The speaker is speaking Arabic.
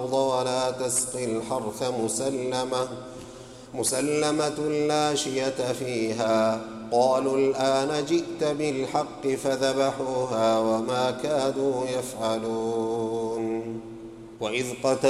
الأرض ولا تسقي الحرث مسلمة لا شية فيها. قالوا الآن جئت بالحق فذبحوها وما كادوا يفعلون. وإذ قتلوا